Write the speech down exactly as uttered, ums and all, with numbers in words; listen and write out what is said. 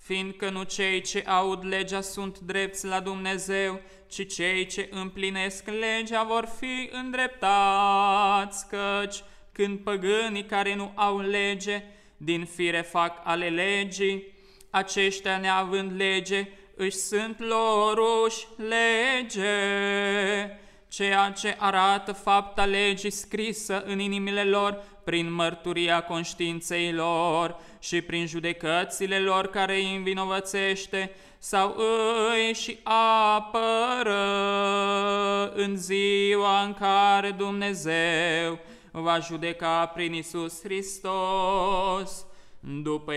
fiindcă nu cei ce aud legea sunt drepți la Dumnezeu, ci cei ce împlinesc legea vor fi îndreptați, căci când păgânii care nu au lege, din fire fac ale legii, aceștia neavând lege, își sunt loruși lege, ceea ce arată fapta legii scrisă în inimile lor prin mărturia conștiinței lor și prin judecățile lor care îi învinovățește sau îi și apără în ziua în care Dumnezeu va judeca prin Iisus Hristos după